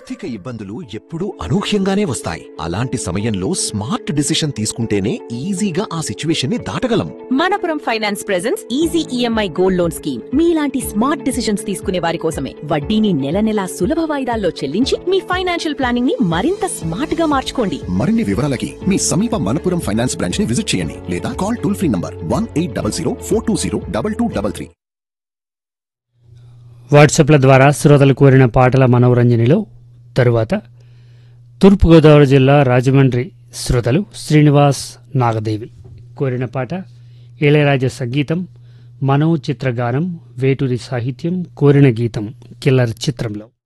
ఆర్థిక ఇబ్బందులు ఎప్పుడూ అనూహ్యంగానే వస్తాయి. అలాంటి సమయంలో స్మార్ట్ డిసిషన్ తీసుకుంటేనే ఈజీగా ఆ సిచ్యువేషన్ ని దాటగలం. Manappuram finance presents easy EMI gold loan scheme. మీలాంటి స్మార్ట్ డిసిషన్స్ తీసుకునే వారి కోసమే. వడ్డీని నెల నెలా సులభ వాయిదాల్లో చెల్లించి మీ ఫైనాన్షియల్ ప్లానింగ్ ని మరింత స్మార్ట్ గా మార్చుకోండి. మరిన్ని వివరాలకి మీ సమీప మనపురం ఫైనాన్స్ బ్రాంచ్ ని విజిట్ చేయండి లేదా కాల్ టోల్ ఫ్రీ నంబర్ 1800 420 2233. వాట్సాప్ల ద్వారా శ్రోతలు కోరిన పాటల మనోరంజనిలో తరువాత తూర్పుగోదావరి జిల్లా రాజమండ్రి శ్రోతలు శ్రీనివాస్ నాగదేవి కోరిన పాట ఇళయరాజా సంగీతం, మనో చిత్రగానం, వేటూరి సాహిత్యం, కోరిన గీతం కిల్లర్ చిత్రంలో.